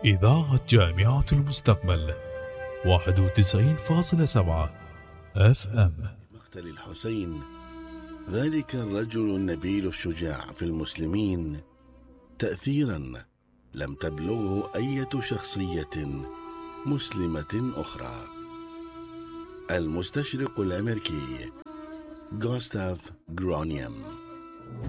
إذاعة جامعة المستقبل 91.7 FM. مقتل الحسين، ذلك الرجل النبيل الشجاع في المسلمين تأثيرا لم تبلغه أي شخصية مسلمة أخرى. المستشرق الأمريكي غوستاف غرونيم.